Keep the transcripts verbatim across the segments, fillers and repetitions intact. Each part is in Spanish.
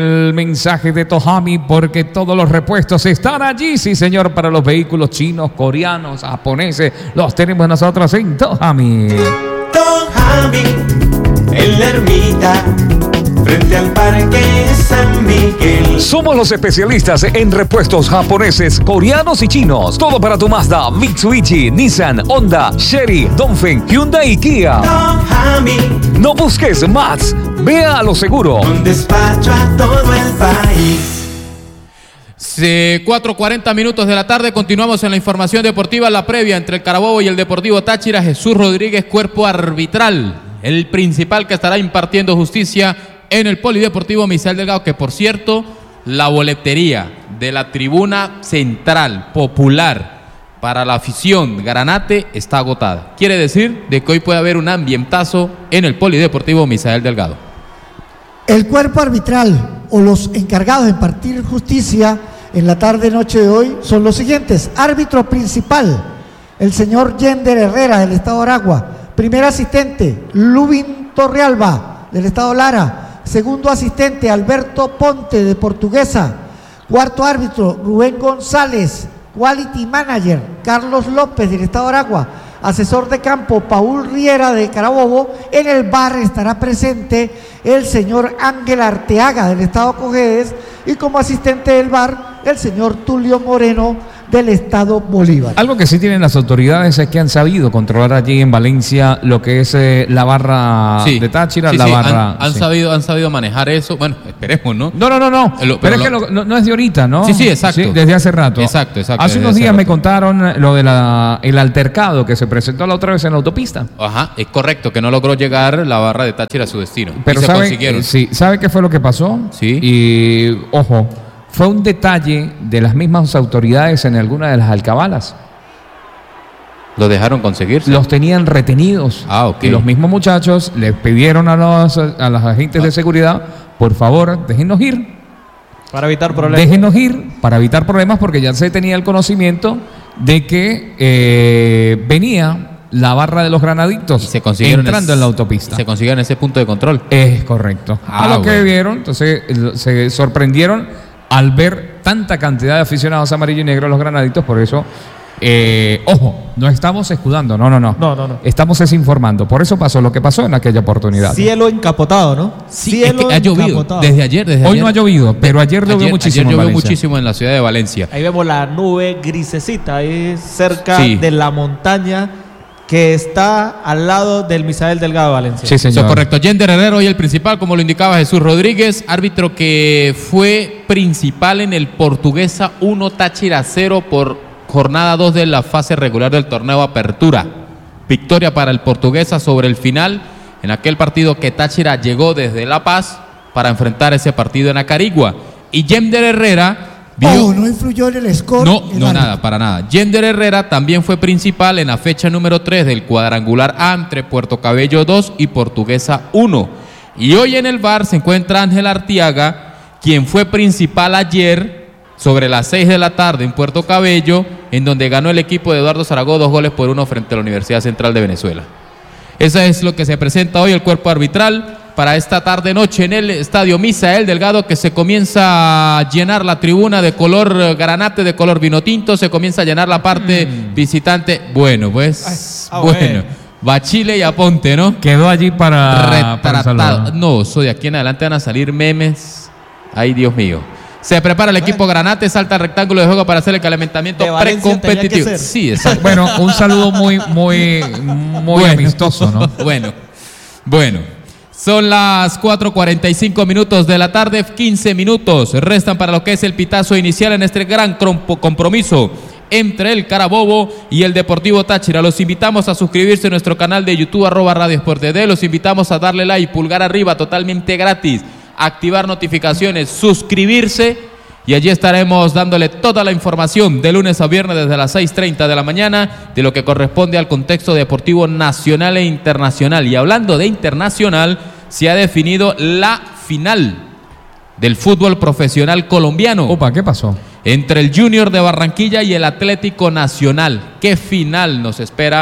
El mensaje de Tohami, porque todos los repuestos están allí, sí señor, para los vehículos chinos, coreanos, japoneses, los tenemos nosotros en Tohami. Tohami, en la ermita, frente al parque San Miguel. Somos los especialistas en repuestos japoneses, coreanos y chinos. Todo para tu Mazda, Mitsubishi, Nissan, Honda, Chery, Dongfeng, Hyundai y Kia. Tohami, no busques más, vea a lo seguro. un despacho a todo el país. cuatro cuarenta minutos de la tarde, continuamos en la información deportiva, la previa entre el Carabobo y el Deportivo Táchira. Jesús Rodríguez, cuerpo arbitral, el principal que estará impartiendo justicia en el Polideportivo Misael Delgado, que por cierto, la boletería de la tribuna central popular para la afición granate está agotada. Quiere decir de que hoy puede haber un ambientazo en el Polideportivo Misael Delgado. El cuerpo arbitral o los encargados de impartir justicia en la tarde-noche de hoy son los siguientes. Árbitro principal, el señor Yender Herrera del Estado Aragua. Primer asistente, Lubin Torrealba del Estado Lara. Segundo asistente, Alberto Ponte de Portuguesa. Cuarto árbitro, Rubén González. Quality Manager, Carlos López del Estado Aragua. Asesor de campo, Paul Riera de Carabobo. En el bar estará presente el señor Ángel Arteaga del Estado Cojedes. Y como asistente del bar, el señor Tulio Moreno del Estado Bolívar. Algo que sí tienen las autoridades es que han sabido controlar allí en Valencia lo que es eh, la barra sí, de Táchira, sí, la sí, barra. Han, han, sí. sabido, han sabido manejar eso. Bueno, esperemos, ¿no? No, no, no, no. Lo, pero, pero es lo, que lo, no, no es de ahorita, ¿no? Sí, sí, exacto. Sí, desde hace rato. Exacto, exacto. Hace unos días me contaron lo de la el altercado que se presentó la otra vez en la autopista. Ajá, es correcto, que no logró llegar la barra de Táchira a su destino. Pero y sabe, se consiguieron. Eh, sí, ¿sabe qué fue lo que pasó? Sí. Y, ojo, fue un detalle de las mismas autoridades en alguna de las alcabalas. ¿Lo dejaron conseguirse? Los tenían retenidos. Ah, ok. Y los mismos muchachos les pidieron a los, a los agentes ah. de seguridad, por favor, déjenos ir. Para evitar problemas. Déjenos ir, para evitar problemas, porque ya se tenía el conocimiento de que eh, venía la barra de los granaditos se consiguieron entrando es, en la autopista. Se consiguieron ese punto de control. Es correcto. Ah, a lo bueno. que vieron, entonces se sorprendieron al ver tanta cantidad de aficionados amarillo y negro a los granaditos, por eso, eh, ojo, no estamos escudando, no, no, no. No, no, no. Estamos desinformando. Por eso pasó lo que pasó en aquella oportunidad. Cielo encapotado, ¿no? Sí, Cielo es que ha llovido encapotado. desde ayer. Desde Hoy ayer. no ha llovido, pero ayer llovió ayer, muchísimo. Ayer en llovió Valencia. muchísimo en la ciudad de Valencia. Ahí vemos la nube grisecita, ahí cerca Sí. de la montaña que está al lado del Misael Delgado de Valencia. Sí, señor. Eso es correcto. Yender Herrera hoy el principal, como lo indicaba Jesús Rodríguez, árbitro que fue principal en el Portuguesa uno Táchira cero por jornada dos de la fase regular del torneo Apertura. Victoria para el Portuguesa sobre el final en aquel partido que Táchira llegó desde La Paz para enfrentar ese partido en Acarigua. Y Yender Herrera vio... Oh, no influyó en el score. No, el no, árbitro. nada, para nada. Yender Herrera también fue principal en la fecha número tres del cuadrangular A entre Puerto Cabello dos y Portuguesa uno. Y hoy en el V A R se encuentra Ángel Arteaga, quien fue principal ayer sobre las seis de la tarde en Puerto Cabello, en donde ganó el equipo de Eduardo Zaragoza dos goles por uno frente a la Universidad Central de Venezuela. Eso es lo que se presenta hoy el cuerpo arbitral para esta tarde-noche en el estadio Misael Delgado, que se comienza a llenar la tribuna de color granate, de color vino tinto, se comienza a llenar la parte mm. visitante. Bueno, pues, Ay, ah, bueno, bueno. va Chile y aponte, ¿no? Quedó allí para, para el Retratado. saludo. No, so de aquí en adelante van a salir memes. Ay, Dios mío. Se prepara el equipo Granate, salta al rectángulo de juego para hacer el calentamiento De Valencia precompetitivo. tenía que ser. Sí, exacto. Bueno, un saludo muy, muy, muy Bueno. amistoso, ¿no? Bueno, bueno. Son las cuatro cuarenta y cinco minutos de la tarde, quince minutos restan para lo que es el pitazo inicial en este gran compromiso entre el Carabobo y el Deportivo Táchira. Los invitamos a suscribirse a nuestro canal de YouTube, arroba Radio Sport T V. Los invitamos a darle like, pulgar arriba, totalmente gratis, activar notificaciones, suscribirse, y allí estaremos dándole toda la información de lunes a viernes desde las seis treinta de la mañana de lo que corresponde al contexto deportivo nacional e internacional. Y hablando de internacional, se ha definido la final del fútbol profesional colombiano. Opa, ¿qué pasó? Entre el Junior de Barranquilla y el Atlético Nacional. ¿Qué final nos espera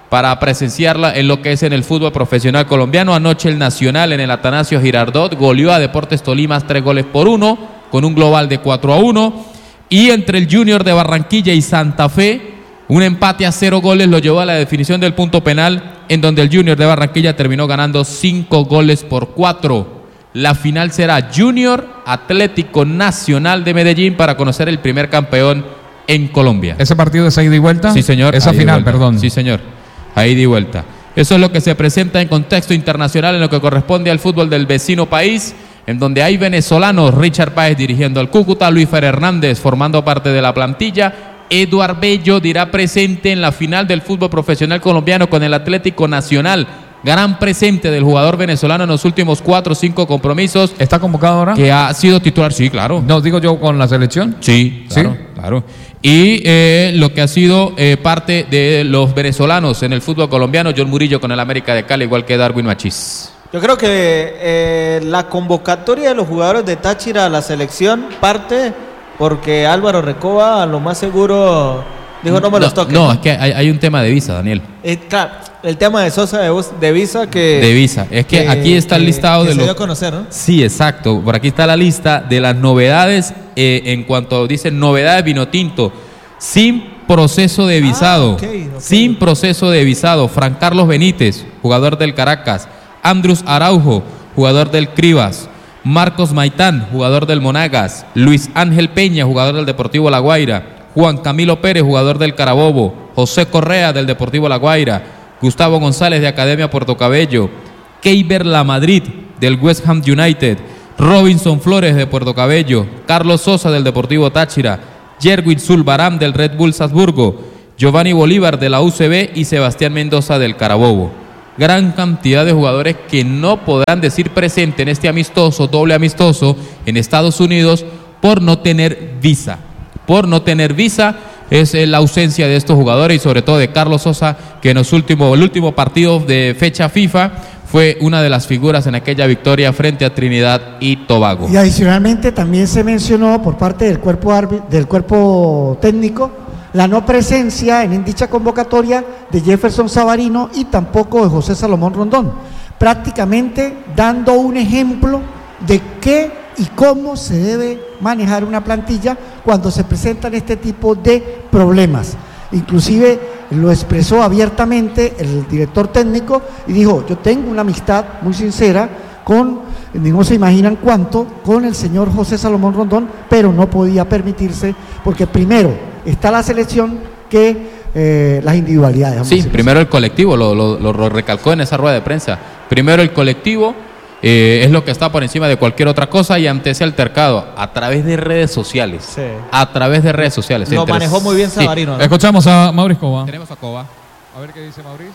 para presenciarla en lo que es en el fútbol profesional colombiano. Anoche el Nacional en el Atanasio Girardot goleó a Deportes Tolima tres goles por uno, con un global de cuatro a uno. Y entre el Junior de Barranquilla y Santa Fe, un empate a cero goles lo llevó a la definición del punto penal, en donde el Junior de Barranquilla terminó ganando cinco goles por cuatro. La final será Junior Atlético Nacional de Medellín para conocer el primer campeón en Colombia. ¿Ese partido es ida y vuelta? Sí, señor. Esa final, perdón. Sí, señor. Ahí di vuelta. Eso es lo que se presenta en contexto internacional en lo que corresponde al fútbol del vecino país, en donde hay venezolanos, Richard Páez dirigiendo al Cúcuta, Luis Fer Hernández formando parte de la plantilla, Eduard Bello dirá presente en la final del fútbol profesional colombiano con el Atlético Nacional. Gran presente del jugador venezolano en los últimos cuatro o cinco compromisos. ¿Está convocado ahora? Que ha sido titular, sí, claro. No, digo yo con la selección. Sí, claro, ¿sí? Claro. Y eh, lo que ha sido eh, parte de los venezolanos en el fútbol colombiano, John Murillo con el América de Cali, igual que Darwin Machís. Yo creo que eh, la convocatoria de los jugadores de Táchira a la selección parte porque Álvaro Recoba, a lo más seguro, dijo no me los toques. No, es que hay, hay un tema de visa, Daniel. Eh, claro, el tema de Sosa de, de visa que... De visa. Es que, que aquí está el listado que de se los... dio a conocer, ¿no? Sí, exacto. Por aquí está la lista de las novedades eh, en cuanto dicen novedades Vinotinto. Sin proceso de visado. Ah, okay, okay. Sin proceso de visado. Fran Carlos Benítez, jugador del Caracas. Andrus Araujo, jugador del Cribas. Marcos Maitán, jugador del Monagas. Luis Ángel Peña, jugador del Deportivo La Guaira. Juan Camilo Pérez, jugador del Carabobo. José Correa, del Deportivo La Guaira. Gustavo González, de Academia Puerto Cabello. Keiber Lamadrid, del West Ham United. Robinson Flores, de Puerto Cabello. Carlos Sosa, del Deportivo Táchira. Yerwin Zulbaram, del Red Bull Salzburgo. Giovanni Bolívar, de la U C B. Y Sebastián Mendoza, del Carabobo. Gran cantidad de jugadores que no podrán decir presente en este amistoso, doble amistoso, en Estados Unidos por no tener visa. Por no tener visa es la ausencia de estos jugadores y sobre todo de Carlos Sosa, que en los últimos, el último partido de fecha FIFA fue una de las figuras en aquella victoria frente a Trinidad y Tobago. Y adicionalmente también se mencionó por parte del cuerpo, del cuerpo técnico la no presencia en dicha convocatoria de Jefferson Savarino y tampoco de José Salomón Rondón, prácticamente dando un ejemplo de qué y cómo se debe manejar una plantilla cuando se presentan este tipo de problemas. Inclusive lo expresó abiertamente el director técnico y dijo, yo tengo una amistad muy sincera con, no se imaginan cuánto, con el señor José Salomón Rondón, pero no podía permitirse, porque primero está la selección que eh, las individualidades. Sí, primero el colectivo, lo, lo, lo recalcó en esa rueda de prensa. Primero el colectivo eh, es lo que está por encima de cualquier otra cosa, y ante ese altercado, a través de redes sociales, sí. a través de redes sociales. Lo manejó muy bien Savarino. Sí. ¿no? Escuchamos a Mauricio Cova. Tenemos a Cova. A ver qué dice Mauricio.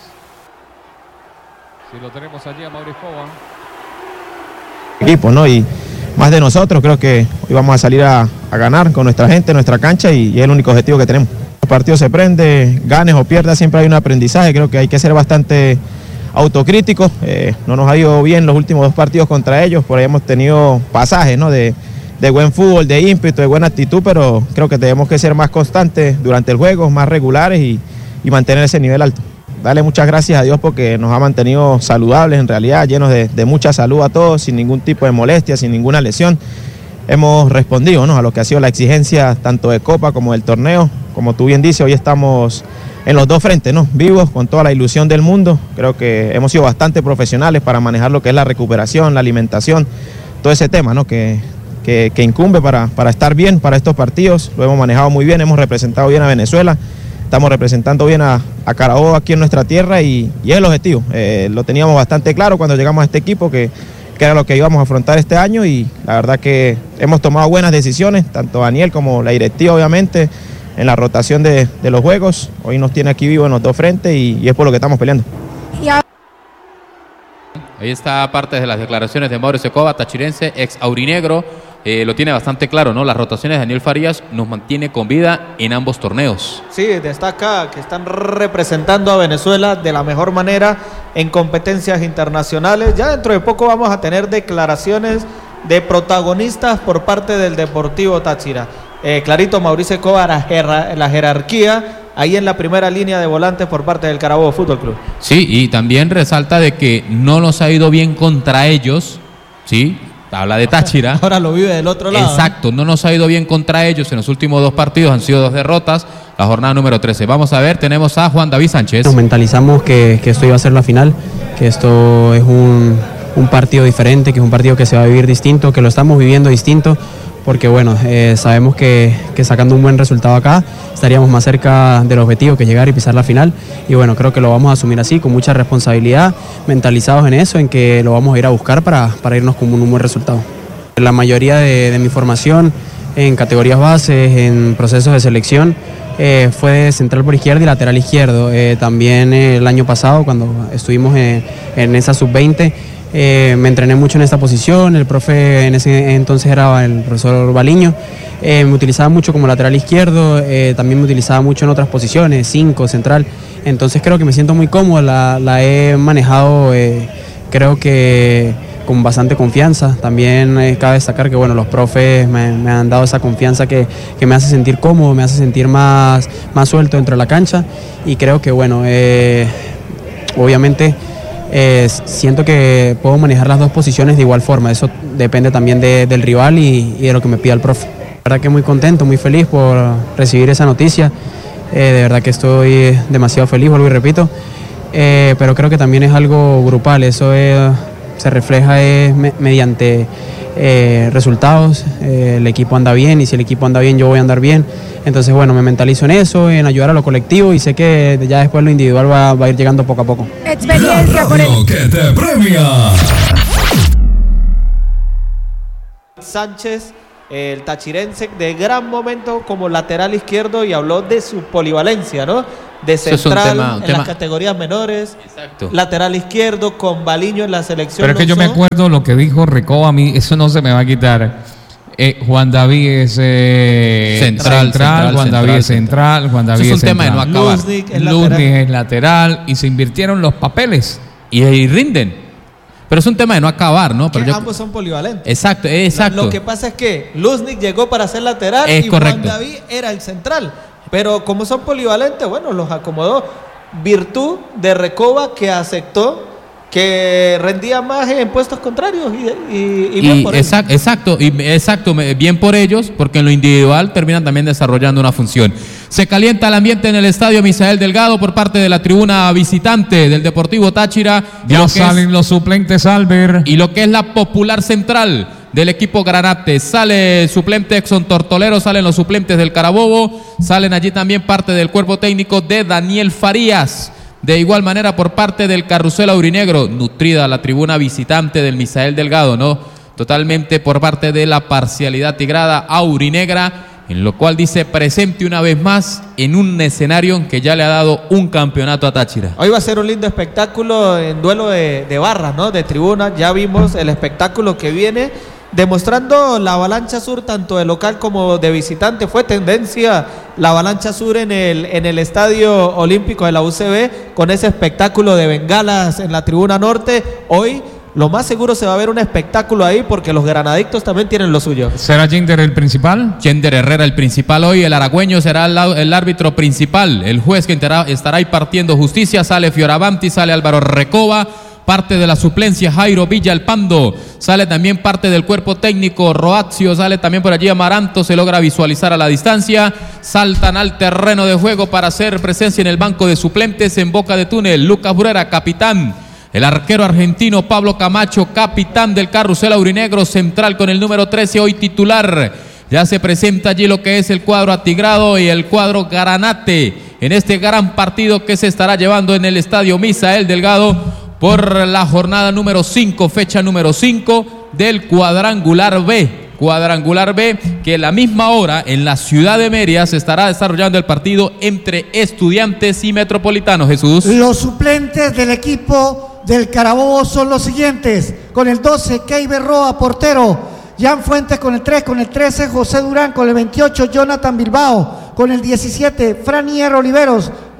Si lo tenemos allí a Mauricio Cova. Equipo, ¿no? Y más de nosotros, creo que hoy vamos a salir a, a ganar con nuestra gente, nuestra cancha, y, y es el único objetivo que tenemos. El partido se prende, ganes o pierdas, siempre hay un aprendizaje. Creo que hay que ser bastante autocríticos. Eh, no nos ha ido bien los últimos dos partidos contra ellos, por ahí hemos tenido pasajes, ¿no? de, de buen fútbol, de ímpetu, de buena actitud, pero creo que tenemos que ser más constantes durante el juego, más regulares y, y mantener ese nivel alto. Darle muchas gracias a Dios porque nos ha mantenido saludables, en realidad, llenos de, de mucha salud a todos, sin ningún tipo de molestia, sin ninguna lesión. Hemos respondido, ¿no?, a lo que ha sido la exigencia tanto de Copa como del torneo. Como tú bien dices, hoy estamos en los dos frentes, ¿no?, vivos, con toda la ilusión del mundo. Creo que hemos sido bastante profesionales para manejar lo que es la recuperación, la alimentación, todo ese tema, ¿no?, que, que, que incumbe para, para estar bien para estos partidos. Lo hemos manejado muy bien, hemos representado bien a Venezuela. Estamos representando bien a, a Carabobo aquí en nuestra tierra y, y es el objetivo. Eh, lo teníamos bastante claro cuando llegamos a este equipo que, que era lo que íbamos a afrontar este año, y la verdad que hemos tomado buenas decisiones, tanto Daniel como la directiva obviamente, en la rotación de, de los juegos. Hoy nos tiene aquí vivos en los dos frentes y, y es por lo que estamos peleando. Ahí está parte de las declaraciones de Mauricio Cova, tachirense, ex aurinegro. Eh, lo tiene bastante claro, ¿no? Las rotaciones de Daniel Farías nos mantiene con vida en ambos torneos. Sí, destaca que están representando a Venezuela de la mejor manera en competencias internacionales. Ya dentro de poco vamos a tener declaraciones de protagonistas por parte del Deportivo Táchira. Eh, clarito, Mauricio Cova, la, jerar- la jerarquía ahí en la primera línea de volantes por parte del Carabobo Fútbol Club. Sí, y también resalta de que no nos ha ido bien contra ellos, ¿sí? Habla de Táchira. Ahora lo vive del otro lado. Exacto, no nos ha ido bien contra ellos en los últimos dos partidos, han sido dos derrotas, la jornada número trece. Vamos a ver, tenemos a Juan David Sánchez. Nos mentalizamos que, que esto iba a ser la final, que esto es un, un partido diferente, que es un partido que se va a vivir distinto, que lo estamos viviendo distinto, porque bueno, eh, sabemos que, que sacando un buen resultado acá estaríamos más cerca del objetivo, que llegar y pisar la final, y bueno, creo que lo vamos a asumir así, con mucha responsabilidad, mentalizados en eso, en que lo vamos a ir a buscar para, para irnos con un buen resultado. La mayoría de, de mi formación en categorías bases, en procesos de selección, eh, fue de central por izquierda y lateral izquierdo. Eh, también eh, el año pasado, cuando estuvimos en, en esa sub veinte, Eh, me entrené mucho en esta posición, el profe en ese entonces era el profesor Baliño, eh, me utilizaba mucho como lateral izquierdo, eh, también me utilizaba mucho en otras posiciones, cinco, central, entonces creo que me siento muy cómodo, la, la he manejado eh, creo que con bastante confianza. También eh, cabe destacar que bueno, los profes me, me han dado esa confianza que, que me hace sentir cómodo, me hace sentir más, más suelto dentro de la cancha, y creo que bueno, eh, obviamente Eh, siento que puedo manejar las dos posiciones de igual forma, eso depende también de, del rival y, y de lo que me pida el profe. La verdad que muy contento, muy feliz por recibir esa noticia, eh, de verdad que estoy demasiado feliz, vuelvo y repito, eh, pero creo que también es algo grupal, eso es, se refleja es me, mediante eh, resultados, eh, el equipo anda bien y si el equipo anda bien yo voy a andar bien. Entonces, bueno, me mentalizo en eso, en ayudar a lo colectivo y sé que ya después lo individual va, va a ir llegando poco a poco. Experiencia por el... que te premia. Sánchez, el tachirense, de gran momento como lateral izquierdo, y habló de su polivalencia, ¿no? De central, es un tema, un en tema. Las categorías menores. Exacto. Lateral izquierdo, con Baliño en la selección. Pero es que yo me acuerdo lo que dijo Recoba, a mí eso no se me va a quitar. Eh, Juan David es eh, central, central, central, Juan David es central, Juan David es un tema de no acabar. Luznik es, es lateral y se invirtieron los papeles y, y rinden. Pero es un tema de no acabar, ¿no? Pero que yo... ambos son polivalentes. Exacto, exacto. Lo, lo que pasa es que Luznik llegó para ser lateral es y correcto. Juan David era el central. Pero como son polivalentes, bueno, los acomodó. Virtud de Recoba, que aceptó que rendía más en puestos contrarios y, y, y bien y por exact, ellos. Exacto, y exacto, bien por ellos, porque en lo individual terminan también desarrollando una función. Se calienta el ambiente en el estadio Misael Delgado por parte de la tribuna visitante del Deportivo Táchira. Ya salen es, los suplentes, Albert. Y lo que es la popular central del equipo Granate. Sale el suplente Exxon Tortolero, salen los suplentes del Carabobo, salen allí también parte del cuerpo técnico de Daniel Farías. De igual manera por parte del Carrusel Aurinegro, nutrida la tribuna visitante del Misael Delgado, ¿no? Totalmente por parte de la parcialidad tigrada aurinegra, en lo cual dice presente una vez más en un escenario que ya le ha dado un campeonato a Táchira. Hoy va a ser un lindo espectáculo en duelo de, de barras, ¿no? De tribuna, ya vimos el espectáculo que viene, demostrando la Avalancha Sur tanto de local como de visitante. Fue tendencia la Avalancha Sur en el, en el Estadio Olímpico de la U C B con ese espectáculo de bengalas en la tribuna norte. Hoy lo más seguro se va a ver un espectáculo ahí porque los granadictos también tienen lo suyo. ¿Será Gender el principal? Gender Herrera el principal hoy, el aragüeño será el, el árbitro principal, el juez que enterá, estará ahí partiendo justicia. Sale Fioravanti, sale Álvaro Recoba, parte de la suplencia Jairo Villalpando, sale también parte del cuerpo técnico Roazio, sale también por allí Amaranto, se logra visualizar a la distancia, saltan al terreno de juego para hacer presencia en el banco de suplentes en boca de túnel, Lucas Burera, capitán, el arquero argentino Pablo Camacho, capitán del Carrusel Aurinegro, central con el número trece, hoy titular. Ya se presenta allí lo que es el cuadro atigrado y el cuadro Granate en este gran partido que se estará llevando en el estadio Misael Delgado por la jornada número cinco, fecha número cinco del cuadrangular B. Cuadrangular B, que a la misma hora en la ciudad de Mérida se estará desarrollando el partido entre Estudiantes y Metropolitanos. Jesús. Los suplentes del equipo del Carabobo son los siguientes: con el doce, Keiber Roa, portero; Jan Fuentes con el tres, con el trece, José Durán; con el veintiocho, Jonathan Bilbao; con el diecisiete, Franier Oliveros;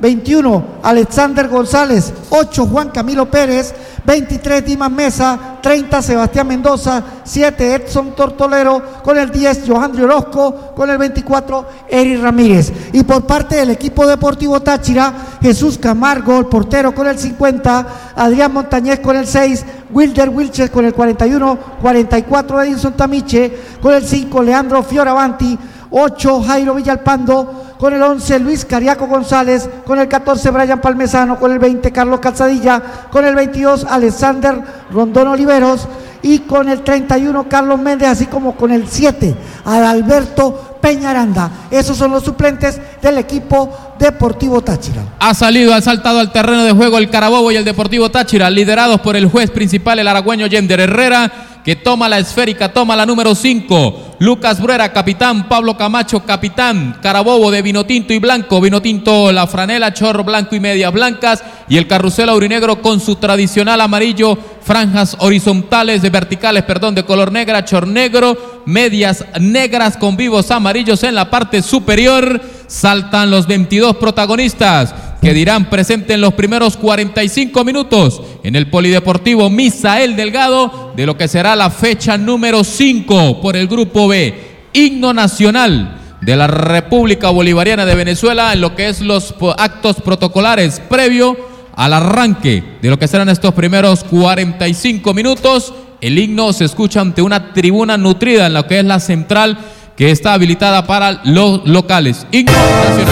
veintiuno Alexander González, ocho Juan Camilo Pérez, veintitrés Dimas Mesa, treinta Sebastián Mendoza, siete Edson Tortolero, con el diez Johandri Orozco, con el veinticuatro Eri Ramírez. Y por parte del equipo deportivo Táchira, Jesús Camargo, el portero, con el cincuenta, Adrián Montañez con el seis, Wilder Wilches con el cuarenta y uno, cuarenta y cuatro Edinson Tamiche, con el cinco Leandro Fioravanti, ocho Jairo Villalpando, con el once Luis Cariaco González, con el catorce Brian Palmesano, con el veinte Carlos Calzadilla, con el veintidós Alexander Rondón Oliveros y con el treinta y uno Carlos Méndez, así como con el siete Adalberto Peñaranda. Esos son los suplentes del equipo Deportivo Táchira. Ha salido, ha saltado al terreno de juego el Carabobo y el Deportivo Táchira, liderados por el juez principal, el aragüeño Yender Herrera, que toma la esférica, toma la número cinco. Lucas Bruera, capitán. Pablo Camacho, capitán. Carabobo de vino tinto y blanco. Vino tinto la franela, chorro blanco y medias blancas. Y el carrusel aurinegro con su tradicional amarillo, franjas horizontales, de verticales, perdón, de color negra, chor negro, medias negras con vivos amarillos en la parte superior. Saltan los veintidós protagonistas que dirán presente en los primeros cuarenta y cinco minutos en el Polideportivo Misael Delgado de lo que será la fecha número cinco por el Grupo B. Himno nacional de la República Bolivariana de Venezuela en lo que es los actos protocolares previo al arranque de lo que serán estos primeros cuarenta y cinco minutos. El himno se escucha ante una tribuna nutrida en lo que es la central que está habilitada para los locales. Himno nacional.